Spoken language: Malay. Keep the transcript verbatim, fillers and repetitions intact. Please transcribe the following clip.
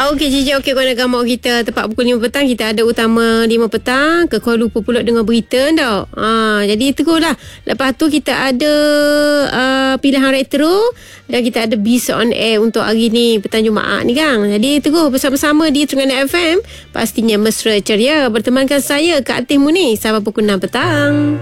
Okey, Cici, okey, kau nak gambar kita tepat pukul lima petang. Kita ada utama lima petang ke Kuala Lumpur pula dengan berita tau. Ha, jadi teruslah. Lepas tu kita ada uh, pilihan retro dan kita ada Bis on Air untuk hari ni petang Jumaat ni kan. Jadi terus bersama-sama di Terengganu F M. Pastinya mesra ceria bertemankan saya Kak Atin Muniz sampai pukul enam petang.